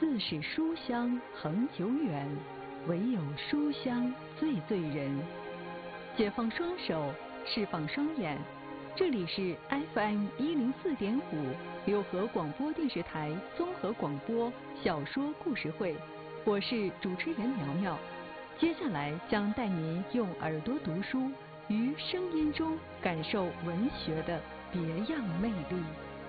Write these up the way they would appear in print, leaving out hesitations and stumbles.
自是书香恒久远，唯有书香最醉人。解放双手，释放双眼，这里是 FM104.5六合广播电视台综合广播小说故事会，我是主持人苗苗。接下来将带您用耳朵读书，于声音中感受文学的别样魅力。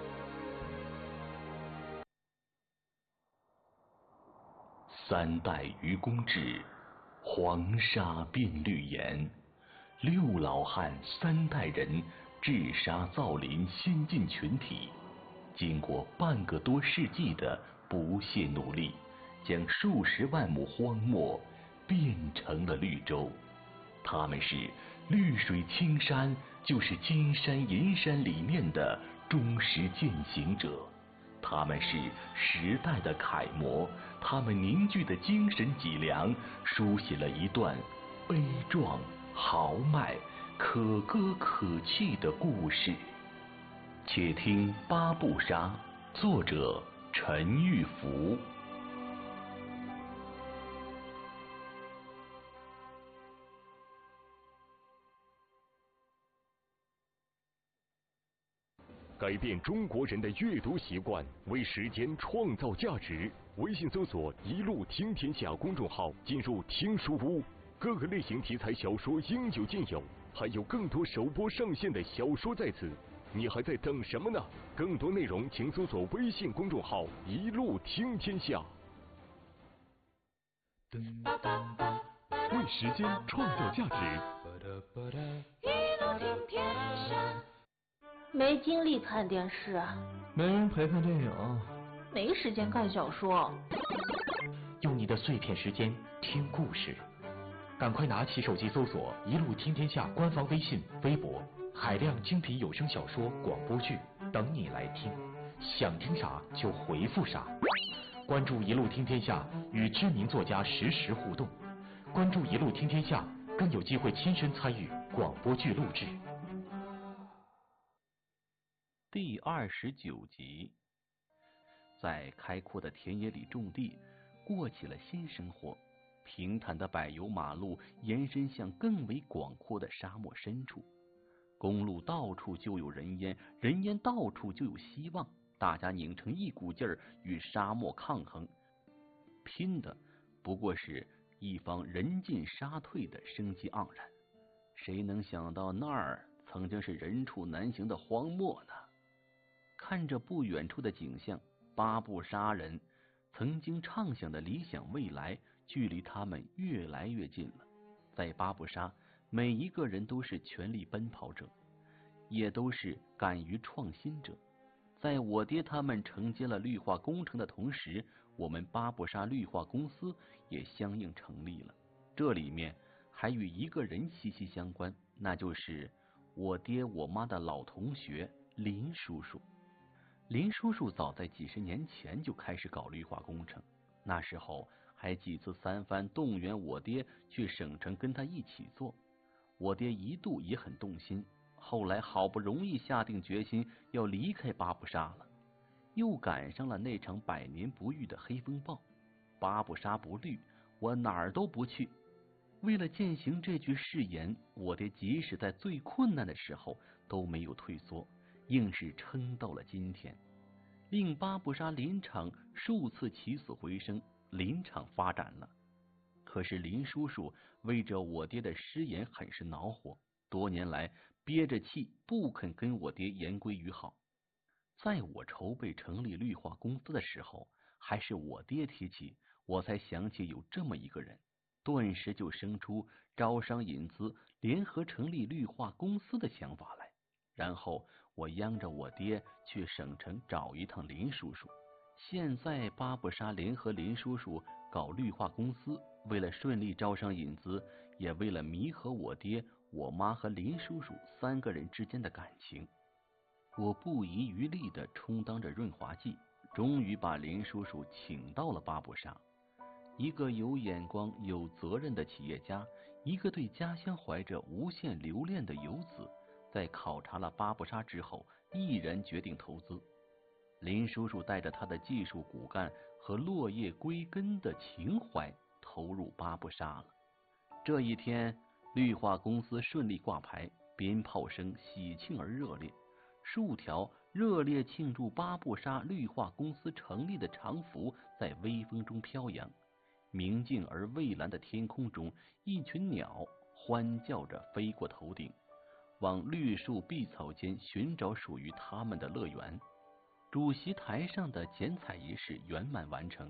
三代愚公志，黄沙变绿岩。六老汉三代人治沙造林先进群体，经过半个多世纪的不懈努力，将数十万亩荒漠变成了绿洲。他们是绿水青山就是金山银山里面的忠实践行者，他们是时代的楷模，他们凝聚的精神脊梁，书写了一段悲壮豪迈可歌可泣的故事。且听八步沙，作者陈玉福。 改变中国人的阅读习惯，为时间创造价值。微信搜索“一路听天下”公众号，进入听书屋，各个类型题材小说应有尽有，还有更多首播上线的小说在此。你还在等什么呢？更多内容请搜索微信公众号“一路听天下”。为时间创造价值。 一路听天下。没精力看电视， 没人陪看电影， 没时间看小说。 用你的碎片时间听故事，赶快拿起手机搜索“一路听天下”官方微信、微博，海量精品有声小说、广播剧等你来听，想听啥就回复啥。关注“一路听天下”，与知名作家实时互动。关注“一路听天下”，更有机会亲身参与广播剧录制。 第29集，在开阔的田野里种地，过起了新生活。平坦的柏油马路延伸向更为广阔的沙漠深处，公路到处就有人烟，人烟到处就有希望。大家拧成一股劲儿与沙漠抗衡，拼的不过是一方人尽沙退的生机盎然。谁能想到那儿曾经是人畜难行的荒漠呢？看着不远处的景象，八步沙人曾经畅想的理想未来距离他们越来越近了。在八步沙，每一个人都是全力奔跑者，也都是敢于创新者。在我爹他们承接了绿化工程的同时，我们八步沙绿化公司也相应成立了。这里面还与一个人息息相关，那就是我爹我妈的老同学林叔叔。林叔叔早在几十年前就开始搞绿化工程，那时候还几次三番动员我爹去省城跟他一起做。我爹一度也很动心，后来好不容易下定决心要离开八步沙了，又赶上了那场百年不遇的黑风暴。八步沙不绿，我哪儿都不去。为了践行这句誓言，我爹即使在最困难的时候都没有退缩，硬是撑到了今天，令八步沙林场数次起死回生，林场发展了。可是林叔叔为着我爹的誓言很是恼火，多年来憋着气不肯跟我爹言归于好。在我筹备成立绿化公司的时候，还是我爹提起，我才想起有这么一个人，顿时就生出招商引资联合成立绿化公司的想法来。然后我央着我爹去省城找一趟林叔叔。现在八步沙联合林叔叔搞绿化公司，为了顺利招商引资，也为了弥合我爹我妈和林叔叔三个人之间的感情，我不遗余力地充当着润滑剂，终于把林叔叔请到了八步沙。一个有眼光有责任的企业家，一个对家乡怀着无限留恋的游子，在考察了八步沙之后，毅然决定投资。 林叔叔带着他的技术骨干和落叶归根的情怀投入八步刹了。这一天，绿化公司顺利挂牌，鞭炮声喜庆而热烈，数条热烈庆祝八步刹绿化公司成立的长幅在微风中飘扬。明净而蔚蓝的天空中，一群鸟欢叫着飞过头顶，往绿树碧草间寻找属于他们的乐园。主席台上的剪彩仪式圆满完成，